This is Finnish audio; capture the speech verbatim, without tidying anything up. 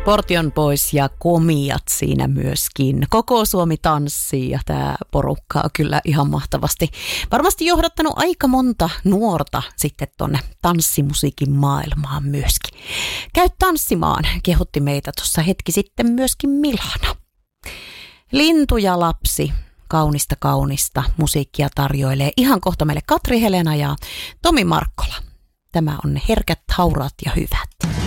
Portion Boys ja Komiat siinä myöskin. Koko Suomi tanssii ja tämä porukka on kyllä ihan mahtavasti. Varmasti johdattanut aika monta nuorta sitten tonne tanssimusiikin maailmaan myöskin. Käy tanssimaan, kehotti meitä tuossa hetki sitten myöskin Milana. Lintu ja lapsi, kaunista kaunista musiikkia tarjoilee ihan kohta meille Katri Helena ja Tomi Markkola. Tämä on Herkät, hauraat ja hyvät.